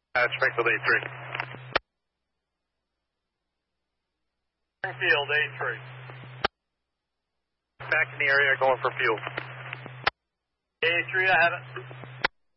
Springfield A3. Springfield A3. Back in the area, going for fuel. A3, I have it.